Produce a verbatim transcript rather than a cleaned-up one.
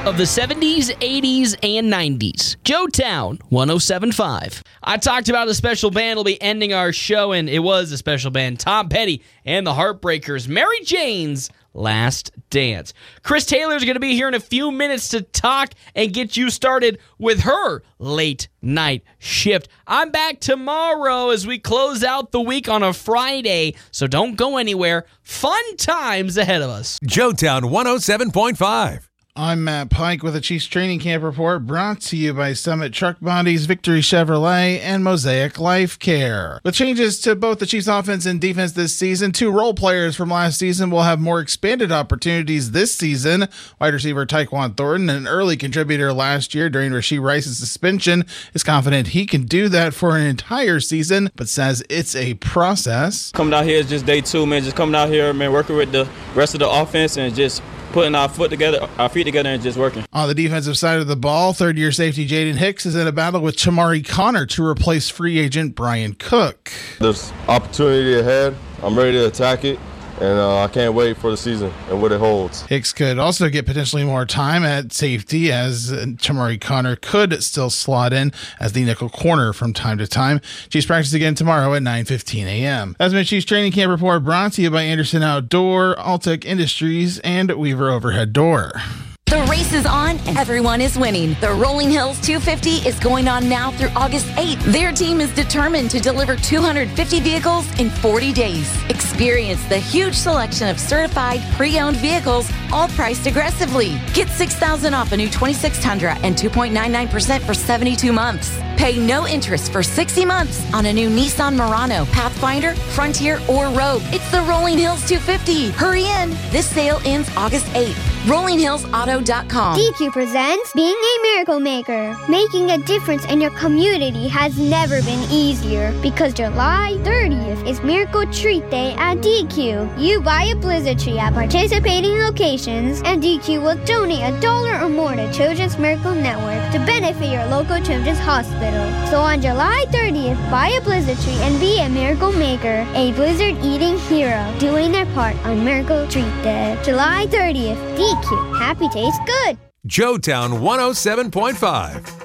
of the seventies, eighties, and nineties. Joetown one oh seven point five. I talked about a special band will be ending our show, and it was a special band. Tom Petty and the Heartbreakers. Mary Jane's Last Dance. Chris Taylor's going to be here in a few minutes to talk and get you started with her late night shift. I'm back tomorrow as we close out the week on a Friday, so don't go anywhere. Fun times ahead of us. Joetown one oh seven point five. I'm Matt Pike with the Chiefs Training Camp Report, brought to you by Summit Truck Bodies, Victory Chevrolet, and Mosaic Life Care. With changes to both the Chiefs offense and defense this season, two role players from last season will have more expanded opportunities this season. Wide receiver Tyquan Thornton, an early contributor last year during Rashee Rice's suspension, is confident he can do that for an entire season, but says it's a process. Coming out here is just day two, man. Just coming out here, man, working with the rest of the offense and just putting our foot together, our feet together, and just working. On the defensive side of the ball, third-year safety Jaden Hicks is in a battle with Chamari Connor to replace free agent Brian Cook. There's opportunity ahead. I'm ready to attack it, and uh, I can't wait for the season and what it holds. Hicks could also get potentially more time at safety, as Chamari Connor could still slot in as the nickel corner from time to time. Chiefs practice again tomorrow at nine fifteen a.m. That's my Chiefs Training Camp Report, brought to you by Anderson Outdoor, Altec Industries, and Weaver Overhead Door. The race is on and everyone is winning. The Rolling Hills two fifty is going on now through August eighth. Their team is determined to deliver two hundred fifty vehicles in forty days. Experience the huge selection of certified pre-owned vehicles, all priced aggressively. Get six thousand dollars off a new twenty-six Tundra and two point nine nine percent for seventy-two months. Pay no interest for sixty months on a new Nissan Murano, Pathfinder, Frontier, or Rogue. It's the Rolling Hills two fifty. Hurry in. This sale ends August eighth. rolling hills auto dot com. D Q presents Being a Miracle Maker. Making a difference in your community has never been easier because July thirtieth is Miracle Treat Day at D Q. You buy a Blizzard tree at participating locations, and D Q will donate a dollar or more to Children's Miracle Network to benefit your local children's hospital. So on July thirtieth, buy a Blizzard tree and be a Miracle Maker, a Blizzard eating hero, doing their part on Miracle Treat Day. July thirtieth, D Q. Happy tastes good. Joetown one oh seven point five.